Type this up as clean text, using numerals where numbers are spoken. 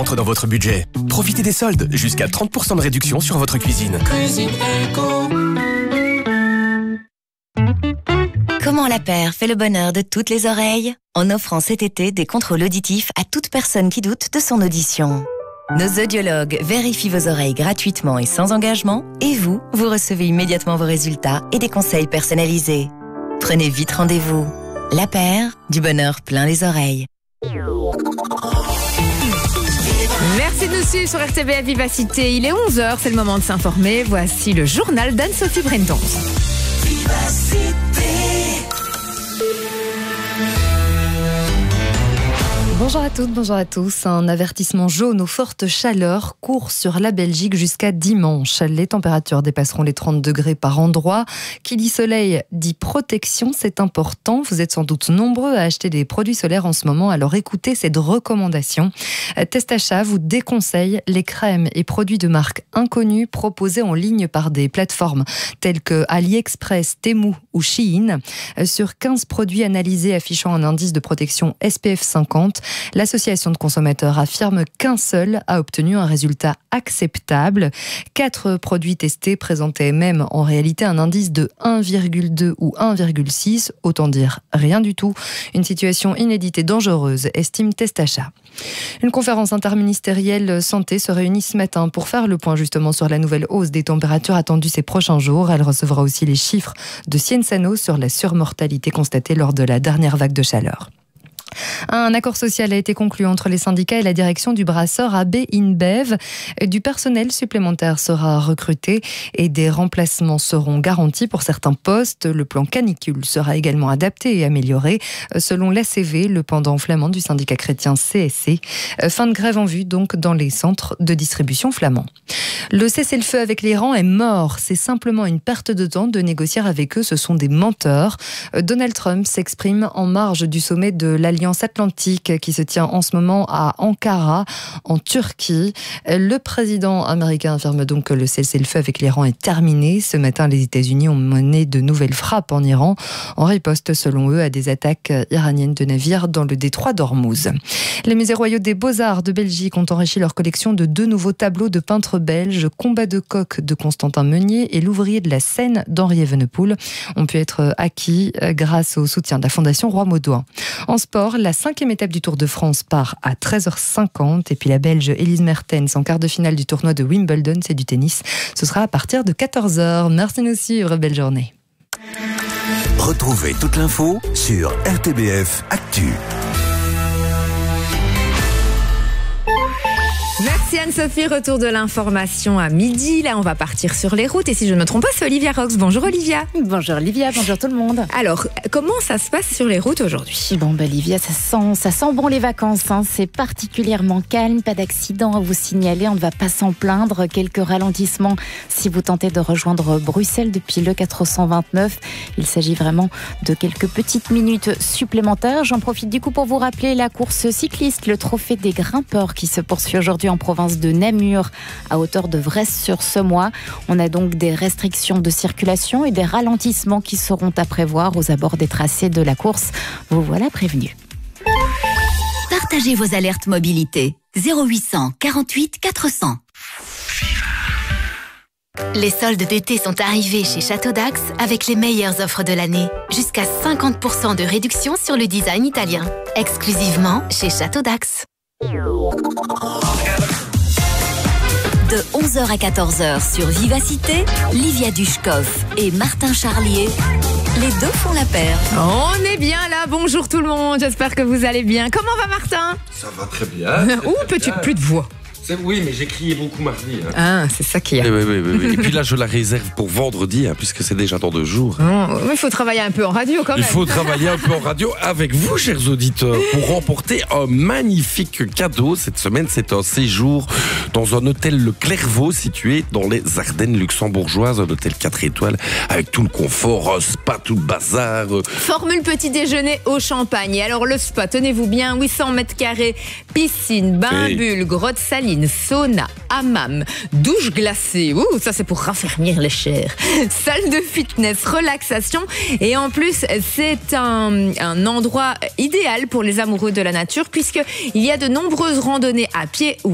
rentre dans votre budget. Profitez des soldes, jusqu'à 30% de réduction sur votre cuisine. Cuisine Eco. Comment la paire fait le bonheur de toutes les oreilles ? En offrant cet été des contrôles auditifs à toute personne qui doute de son audition. Nos audiologues vérifient vos oreilles gratuitement et sans engagement, et vous recevez immédiatement vos résultats et des conseils personnalisés. Prenez vite rendez-vous. La paire, du bonheur plein les oreilles. Merci de nous suivre sur RTBF Vivacité. Il est 11h, c'est le moment de s'informer. Voici le journal d'Anne-Sophie Brenton. Bonjour à toutes, bonjour à tous. Un avertissement jaune aux fortes chaleurs court sur la Belgique jusqu'à dimanche. Les températures dépasseront les 30 degrés par endroit. Qui dit soleil dit protection, c'est important. Vous êtes sans doute nombreux à acheter des produits solaires en ce moment, alors écoutez cette recommandation. Testachat vous déconseille les crèmes et produits de marque inconnus proposés en ligne par des plateformes telles que AliExpress, Temu ou Shein. Sur 15 produits analysés affichant un indice de protection SPF 50, l'association de consommateurs affirme qu'un seul a obtenu un résultat acceptable. 4 produits testés présentaient même en réalité un indice de 1,2 ou 1,6, autant dire rien du tout. Une situation inédite et dangereuse, estime Testachat. Une conférence interministérielle santé se réunit ce matin pour faire le point justement sur la nouvelle hausse des températures attendues ces prochains jours. Elle recevra aussi les chiffres de Cienzano sur la surmortalité constatée lors de la dernière vague de chaleur. Un accord social a été conclu entre les syndicats et la direction du brasseur AB InBev. Du personnel supplémentaire sera recruté et des remplacements seront garantis pour certains postes. Le plan canicule sera également adapté et amélioré selon l'ACV, le pendant flamand du syndicat chrétien CSC. Fin de grève en vue donc dans les centres de distribution flamands. Le cessez-le-feu avec l'Iran est mort. C'est simplement une perte de temps de négocier avec eux. Ce sont des menteurs. Donald Trump s'exprime en marge du sommet de l'Alliance Atlantique qui se tient en ce moment à Ankara, en Turquie. Le président américain affirme donc que le cessez-le-feu avec l'Iran est terminé. Ce matin, les États-Unis ont mené de nouvelles frappes en Iran, en riposte, selon eux, à des attaques iraniennes de navires dans le détroit d'Ormuz. Les musées royaux des Beaux-Arts de Belgique ont enrichi leur collection de 2 nouveaux tableaux de peintres belges, Combat de coq de Constantin Meunier et L'ouvrier de la Seine d'Henri Evenepoel, ont pu être acquis grâce au soutien de la Fondation Roi-Maudoin. En sport, la 5e étape du Tour de France part à 13h50 et puis la Belge Elise Mertens en quart de finale du tournoi de Wimbledon, c'est du tennis. Ce sera à partir de 14h. Merci de nous suivre, belle journée. Retrouvez toute l'info sur RTBF Actu. Merci Anne-Sophie, retour de l'information à midi. Là, on va partir sur les routes. Et si je ne me trompe pas, c'est Olivia Rox. Bonjour Olivia. Bonjour Olivia, bonjour tout le monde. Alors, comment ça se passe sur les routes aujourd'hui ? Bon, Olivia, ça sent bon les vacances. C'est particulièrement calme, pas d'accident à vous signaler. On ne va pas s'en plaindre. Quelques ralentissements si vous tentez de rejoindre Bruxelles depuis le 429. Il s'agit vraiment de quelques petites minutes supplémentaires. J'en profite du coup pour vous rappeler la course cycliste, le trophée des grimpeurs qui se poursuit aujourd'hui en province de Namur, à hauteur de Vresse-sur-Semois. On a donc des restrictions de circulation et des ralentissements qui seront à prévoir aux abords des tracés de la course. Vous voilà prévenus. Partagez vos alertes mobilité. 0800 48 400. Les soldes d'été sont arrivés chez Château d'Ax avec les meilleures offres de l'année. Jusqu'à 50% de réduction sur le design italien. Exclusivement chez Château d'Ax. De 11h à 14h sur Vivacité, Livia Dushkov et Martin Charlier, les deux font la paire. On est bien là, bonjour tout le monde, j'espère que vous allez bien. Comment va Martin ? Ça va très bien. Ouh, petit plus de voix. Oui, mais j'ai crié beaucoup mardi. Ah, c'est ça qu'il y a. Oui. Et puis là, je la réserve pour vendredi, puisque c'est déjà dans 2 jours. Mais il faut travailler un peu en radio quand même. Il faut travailler un peu en radio avec vous, chers auditeurs, pour remporter un magnifique cadeau. Cette semaine, c'est un séjour dans un hôtel Le Clairvaux, situé dans les Ardennes luxembourgeoises. Un hôtel 4 étoiles, avec tout le confort, un spa, tout le bazar. Formule petit déjeuner au champagne. Et alors le spa, tenez-vous bien, 800 mètres carrés, piscine, bain-bulle, grotte saline, sauna, hammam, douche glacée. Ouh, ça c'est pour raffermir les chairs. Salle de fitness, relaxation. Et en plus, c'est un endroit idéal pour les amoureux de la nature puisqu'il y a de nombreuses randonnées à pied ou